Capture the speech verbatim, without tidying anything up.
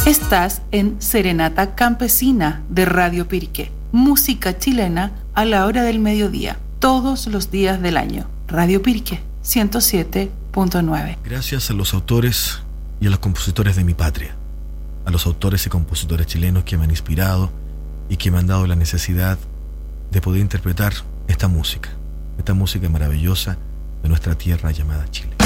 Estás en Serenata Campesina de Radio Piriqué. Música chilena a la hora del mediodía, todos los días del año. Radio Piriqué, ciento siete punto nueve. Gracias a los autores y a los compositores de mi patria, a los autores y compositores chilenos que me han inspirado y que me han dado la necesidad de poder interpretar esta música, esta música maravillosa de nuestra tierra llamada Chile.